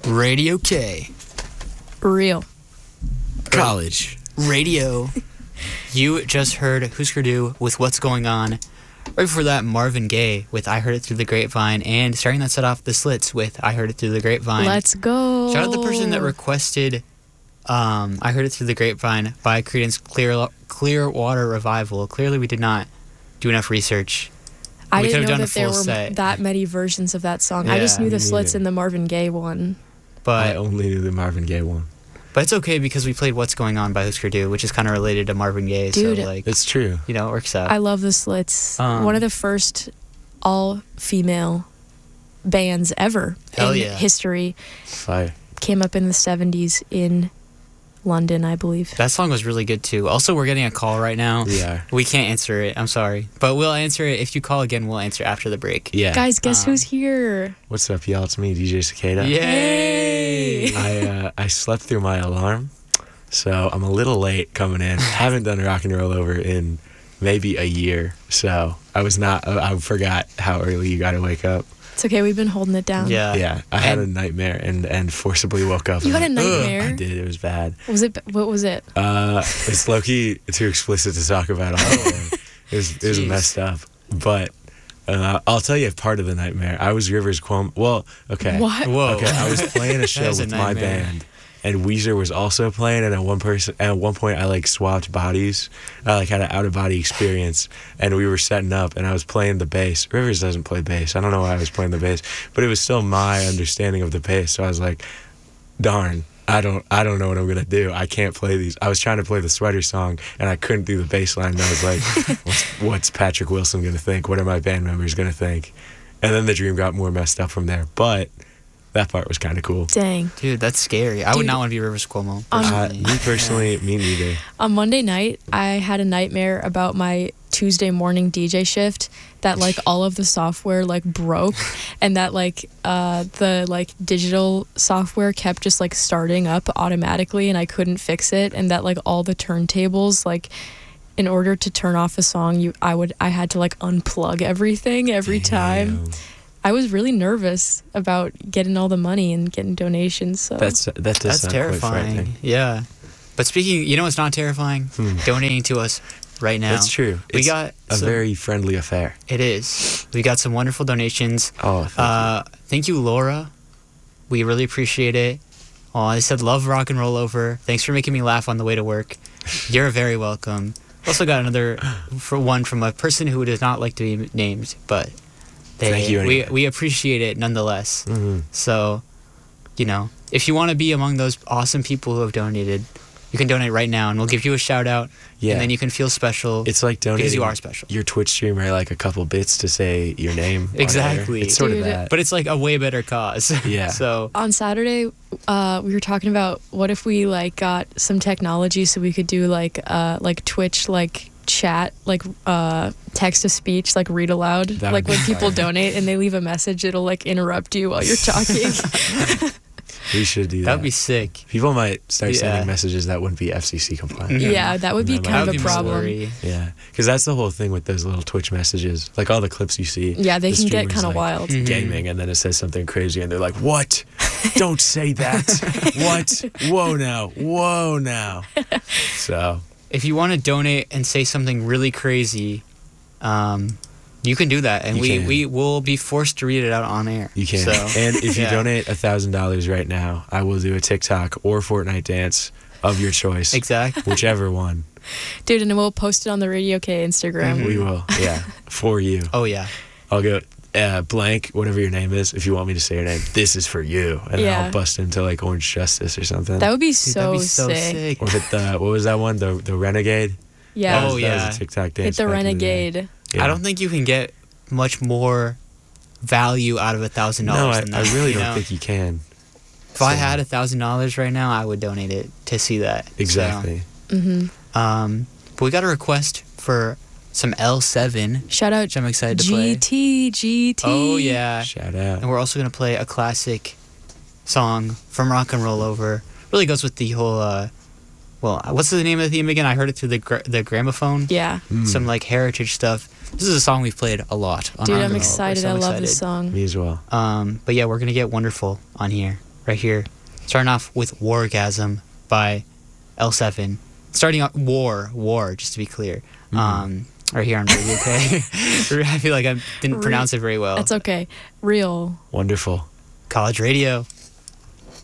Radio K. Real. College. Radio. You just heard Husker Du with What's Going On. Right before that, Marvin Gaye with I Heard It Through the Grapevine. And starting that set off, The Slits with I Heard It Through the Grapevine. Let's go. Shout out the person that requested I Heard It Through the Grapevine by Creedence Clearwater Revival. Clearly we did not do enough research. I We didn't could've know done a that there full were set. that many versions of that song. I Yeah, just knew me the Slits neither. and the Marvin Gaye one. I But only knew the Marvin Gaye one. it's okay because we played What's Going On by Husker Du, which is kind of related to Marvin Gaye. Dude. So, like, It's true. you know, it works out. I love the Slits. Um, One of the first all-female bands ever Hell in yeah. history. Fire. Came up in the 70s in London, I believe. That song was really good too. Also, we're getting a call right now. We are. We can't answer it. I'm sorry. But we'll answer it. If you call again, we'll answer after the break. Yeah. Guys, guess who's here? What's up, y'all? It's me, DJ Cicada. Yay! I slept through my alarm, so I'm a little late coming in. Haven't done Rock and Roll Over in maybe a year, so I forgot how early you got to wake up. It's okay, we've been holding it down. Yeah, I had a nightmare and forcibly woke up. You and had a nightmare? I did. It was bad. What was it? It's low-key too explicit to talk about on the air. It was Jeez. messed up, but I'll tell you part of the nightmare. I was Rivers Cuomo. Well, okay. What? Whoa. Okay, I was playing a show is a with my nightmare. band, and Weezer was also playing. And at one point, I like swapped bodies. I like had an out of body experience, and we were setting up, and I was playing the bass. Rivers doesn't play bass. I don't know why I was playing the bass, but it was still my understanding of the bass. So I was like, darn. I don't know what I'm gonna do. I can't play these. I was trying to play the Sweater song and I couldn't do the bass line. And I was like, what's Patrick Wilson gonna think? What are my band members gonna think? And then the dream got more messed up from there. But that part was kind of cool. Dang. Dude, that's scary. I would Dude. not want to be Rivers Cuomo. Me personally, me neither. On Monday night, I had a nightmare about my Tuesday morning DJ shift that like all of the software like broke and that like the like digital software kept just like starting up automatically and I couldn't fix it, and that like all the turntables, like in order to turn off a song I had to like unplug everything every time. Damn. I was really nervous about getting all the money and getting donations. So That does That's sound quite terrifying. frightening. Yeah. But speaking, you know what's not terrifying? Donating to us right now. That's true. We It's got a very friendly affair. It is. We got some wonderful donations. Oh, Thank you, Laura. We really appreciate it. Oh, I said love Rock and Roll Over. Thanks for making me laugh on the way to work. You're very welcome. Also got another one from a person who does not like to be named, but Thank you anyway. we appreciate it nonetheless. Mhm. So, you know, if you want to be among those awesome people who have donated, you can donate right now, and we'll give you a shout out. Yeah. And then you can feel special. It's like donating because you are special. your Twitch streamer like a couple bits to say your name. on air. Exactly. It's sort Dude. of that. But it's like a way better cause. Yeah. So on Saturday, we were talking about what if we like got some technology so we could do like Twitch like chat, like text to speech, like read aloud, That like would be when people fire. donate and they leave a message, it'll like interrupt you while you're talking. We should do that. that would be sick. People might start Yeah. sending messages that wouldn't be FCC compliant. Yeah, that would be That kind That of would a be problem. blurry. Yeah, because that's the whole thing with those little Twitch messages. Like all the clips you see. Yeah, they the can get streamers, kind of like, wild. Mhm. Gaming, and then it says something crazy, and they're like, "What? Don't say that. What? Whoa now. So If you want to donate and say something really crazy, you can do that, and You can. we will be forced to read it out on air. you can. So, And if you yeah. donate $1,000 right now, I will do a TikTok or Fortnite dance of your choice. Exactly. Whichever one. Dude, and we'll post it on the Radio K Instagram. We will. Yeah. For you. Oh yeah. I'll go blank, whatever your name is. If you want me to say your name, this is for you. And then Yeah. I'll bust into like Orange Justice or something. That would be Dude, so, that'd be so sick. Or hit what was that one? The Renegade? Yeah. Oh, That yeah. was a TikTok dance. Hit the back in day. Renegade. Yeah. I don't think you can get much more value out of $1,000 No, than that. I really you don't know? think you can. If I So- had $1,000 right now, I would donate it to see that. So, Exactly. but we got a request for some L7, Shout out which I'm excited to play. GT. Oh yeah. Shout out. And we're also going to play a classic song from Rock and Roll Over. Really goes with the whole, what's the name of the theme again? I heard it through the gramophone. Yeah. Some like heritage stuff. This is a song we've played a lot on Dude, Rock I'm and Roll Over, excited. so I I'm love this excited. song. Me as well. But yeah, we're going to get Wonderful on here. right here. Starting off with Wargasm by L7. Starting off War, just to be clear. Right here on Radio K. I feel like I didn't pronounce it very well. That's okay. Real. Wonderful. College Radio.